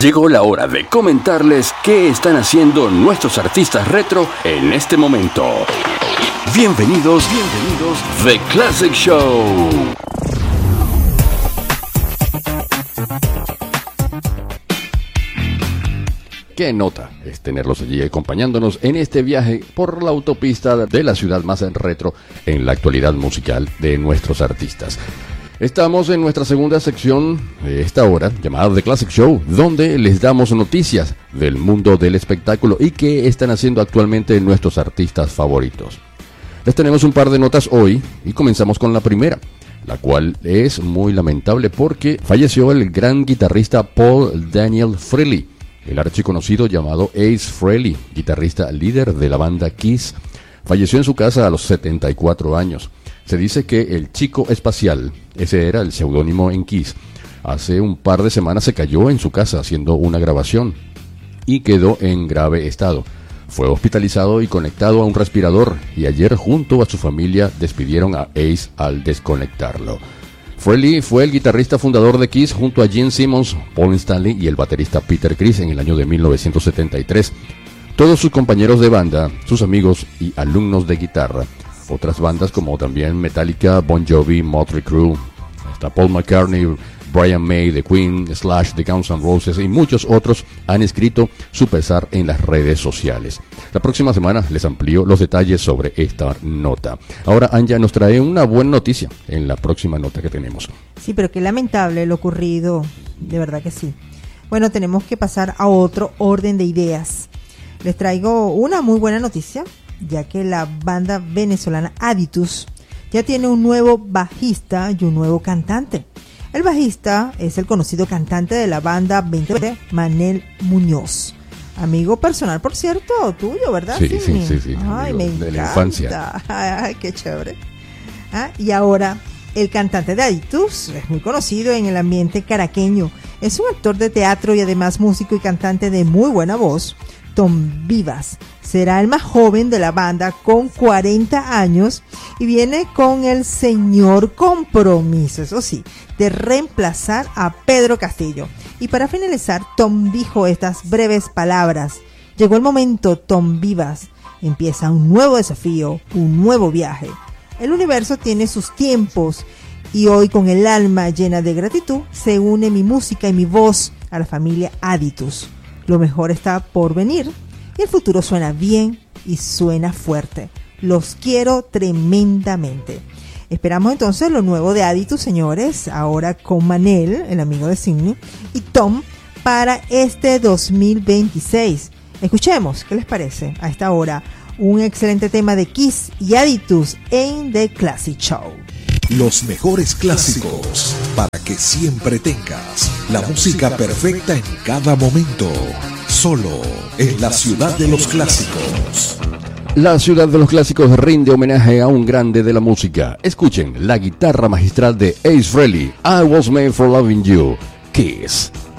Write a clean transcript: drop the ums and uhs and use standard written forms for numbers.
Llegó la hora de comentarles qué están haciendo nuestros artistas retro en este momento. Bienvenidos, The Classic Show. Qué nota es tenerlos allí acompañándonos en este viaje por la autopista de la ciudad más retro en la actualidad musical de nuestros artistas. Estamos en nuestra segunda sección de esta hora, llamada The Classic Show, donde les damos noticias del mundo del espectáculo y qué están haciendo actualmente nuestros artistas favoritos. Les tenemos un par de notas hoy y comenzamos con la primera, la cual es muy lamentable porque falleció el gran guitarrista Paul Daniel Frehley, el archiconocido llamado Ace Frehley, guitarrista líder de la banda Kiss. Falleció en su casa a los 74 años. Se dice que el Chico Espacial, ese era el seudónimo en Kiss, hace un par de semanas se cayó en su casa haciendo una grabación y quedó en grave estado. Fue hospitalizado y conectado a un respirador y ayer junto a su familia despidieron a Ace al desconectarlo. Frehley fue el guitarrista fundador de Kiss junto a Gene Simmons, Paul Stanley y el baterista Peter Criss en el año de 1973. Todos sus compañeros de banda, sus amigos y alumnos de guitarra. Otras bandas como también Metallica, Bon Jovi, Motley Crue, hasta Paul McCartney, Brian May, The Queen, Slash, The Guns N' Roses y muchos otros han escrito su pesar en las redes sociales. La próxima semana les amplío los detalles sobre esta nota. Ahora Anja nos trae una buena noticia en la próxima nota que tenemos. Sí, pero qué lamentable lo ocurrido, de verdad que sí. Bueno, tenemos que pasar a otro orden de ideas. Les traigo una muy buena noticia, ya que la banda venezolana Aditus ya tiene un nuevo bajista y un nuevo cantante. El bajista es el conocido cantante de la banda 2020, Manel Muñoz. Amigo personal, por cierto, tuyo, ¿verdad? Sí. Ay, me encanta. De la infancia. Ay, qué chévere. Y ahora, el cantante de Aditus es muy conocido en el ambiente caraqueño. Es un actor de teatro y además músico y cantante de muy buena voz. Tom Vivas será el más joven de la banda con 40 años y viene con el señor compromiso, eso sí, de reemplazar a Pedro Castillo. Y para finalizar, Tom dijo estas breves palabras: llegó el momento, Tom Vivas, empieza un nuevo desafío, un nuevo viaje. El universo tiene sus tiempos y hoy, con el alma llena de gratitud, se une mi música y mi voz a la familia Aditus. Lo mejor está por venir y el futuro suena bien y suena fuerte. Los quiero tremendamente. Esperamos entonces lo nuevo de Aditus, señores, ahora con Manel, el amigo de Sidney, y Tom para este 2026. Escuchemos, ¿qué les parece? A esta hora, un excelente tema de Kiss y Aditus en The Classic Show. Los mejores clásicos para que siempre tengas la música perfecta en cada momento. Solo en la ciudad de los clásicos. La ciudad de los clásicos rinde homenaje a un grande de la música. Escuchen la guitarra magistral de Ace Frehley, I Was Made for Loving You, Kiss.